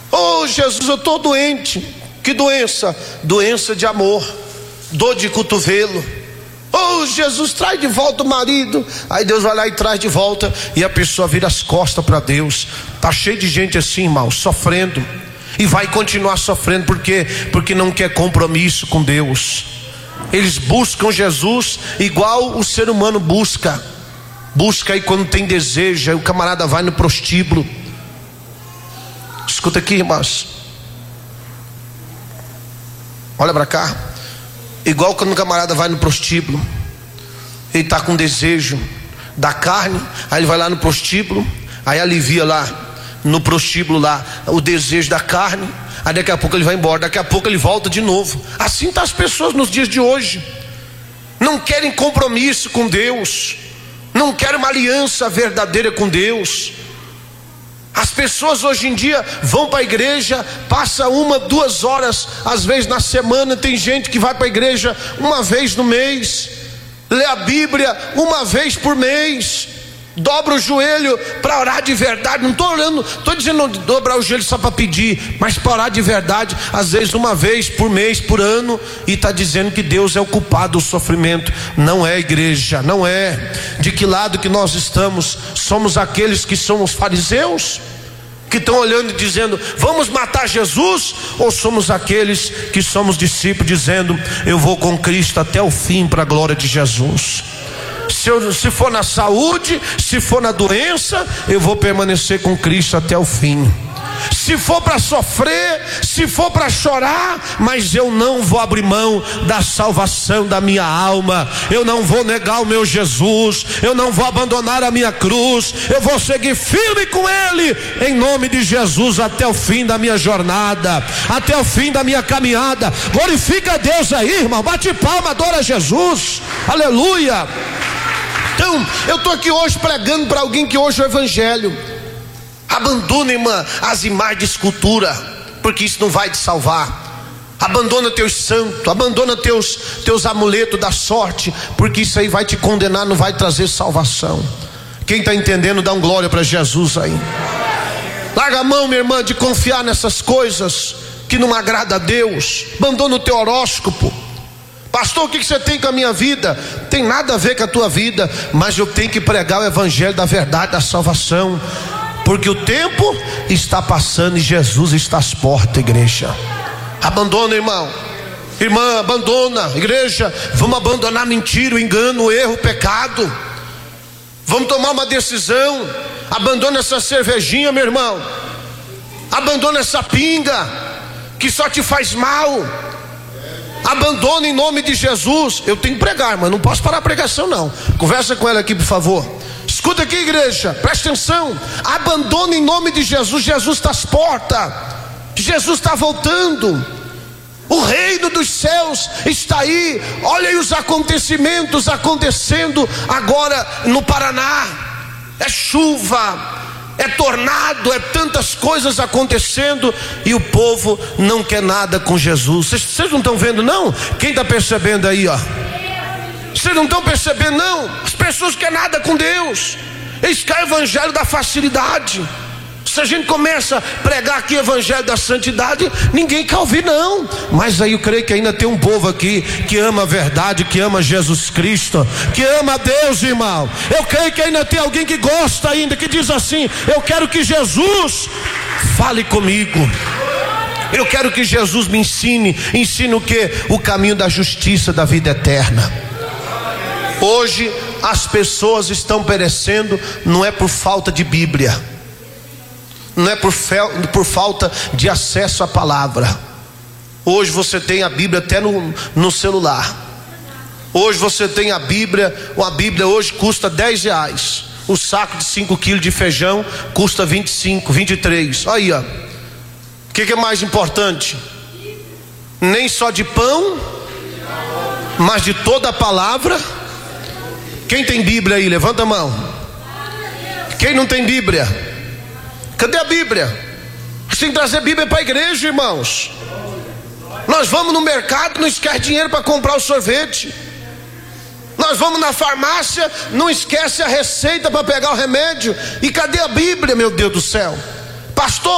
Oh Jesus, eu estou doente. Que doença? Doença de amor, dor de cotovelo. Oh Jesus, traz de volta o marido. Aí Deus vai lá e traz de volta, e a pessoa vira as costas para Deus. Está cheio de gente assim, irmão, sofrendo, e vai continuar sofrendo, porque não quer compromisso com Deus. Eles buscam Jesus igual o ser humano busca, e quando tem desejo, aí o camarada vai no prostíbulo. Escuta aqui, irmãos, olha para cá. Igual quando o camarada vai no prostíbulo, ele está com desejo da carne, aí ele vai lá no prostíbulo, aí alivia lá no prostíbulo lá o desejo da carne, aí daqui a pouco ele vai embora, daqui a pouco ele volta de novo. Assim estão as pessoas nos dias de hoje. Não querem compromisso com Deus, não querem uma aliança verdadeira com Deus. As pessoas hoje em dia vão para a igreja, passa 1, 2 horas às vezes na semana. Tem gente que vai para a igreja uma vez no mês, lê a Bíblia uma vez por mês, dobra o joelho para orar de verdade. Não estou orando, estou dizendo dobrar o joelho só para pedir, mas para orar de verdade, às vezes uma vez por mês, por ano, e está dizendo que Deus é o culpado do sofrimento. Não é, igreja, não é. De que lado que nós estamos? Somos aqueles que somos fariseus, que estão olhando e dizendo vamos matar Jesus, ou somos aqueles que somos discípulos dizendo eu vou com Cristo até o fim para a glória de Jesus? Se for na saúde, se for na doença, eu vou permanecer com Cristo até o fim. Se for para sofrer, se for para chorar, mas eu não vou abrir mão da salvação da minha alma. Eu não vou negar o meu Jesus, eu não vou abandonar a minha cruz, eu vou seguir firme com Ele, em nome de Jesus, até o fim da minha jornada, até o fim da minha caminhada. Glorifica a Deus aí, irmão, bate palma, adora Jesus, aleluia. Então, eu estou aqui hoje pregando para alguém que hoje é o evangelho. Abandona, irmã, as imagens de escultura, porque isso não vai te salvar. Abandona teus santos, abandona teus amuletos da sorte, porque isso aí vai te condenar, não vai trazer salvação. Quem está entendendo, dá um glória para Jesus aí. Larga a mão, minha irmã, de confiar nessas coisas que não agrada a Deus. Abandona o teu horóscopo. Pastor, o que você tem com a minha vida? Tem nada a ver com a tua vida, mas eu tenho que pregar o evangelho da verdade, da salvação, porque o tempo está passando e Jesus está às portas, igreja. Abandona, irmão, irmã, abandona, igreja. Vamos abandonar a mentira, o engano, o erro, o pecado. Vamos tomar uma decisão. Abandona essa cervejinha, meu irmão. Abandona essa pinga que só te faz mal. Abandona em nome de Jesus. Eu tenho que pregar, mas não posso parar a pregação não. Conversa com ela aqui, por favor. Escuta aqui, igreja, presta atenção. Abandona em nome de Jesus. Jesus está às portas, Jesus está voltando. O reino dos céus está aí. Olha aí os acontecimentos acontecendo agora no Paraná. É chuva, é tornado, é tantas coisas acontecendo, e o povo não quer nada com Jesus. Vocês não estão vendo não? Quem está percebendo aí, ó? Vocês não estão percebendo não? As pessoas querem nada com Deus. Eles querem o evangelho da facilidade. Se a gente começa a pregar aqui o evangelho da santidade, ninguém quer ouvir não. Mas aí eu creio que ainda tem um povo aqui que ama a verdade, que ama Jesus Cristo, que ama a Deus, irmão. Eu creio que ainda tem alguém que gosta ainda, que diz assim: eu quero que Jesus fale comigo. Eu quero que Jesus me ensine o que? O caminho da justiça, da vida eterna. Hoje as pessoas estão perecendo, não é por falta de Bíblia, não é por falta de acesso à palavra. Hoje você tem a Bíblia até no celular. Hoje você tem a Bíblia. Uma Bíblia hoje custa R$10. O saco de 5 quilos de feijão custa 25, 23. Aí, ó. O que é mais importante? Nem só de pão, mas de toda a palavra. Quem tem Bíblia aí? Levanta a mão. Quem não tem Bíblia? Cadê a Bíblia? Você tem que trazer Bíblia para a igreja, irmãos. Nós vamos no mercado, não esquece dinheiro para comprar o sorvete. Nós vamos na farmácia, não esquece a receita para pegar o remédio. E cadê a Bíblia, meu Deus do céu? Pastor,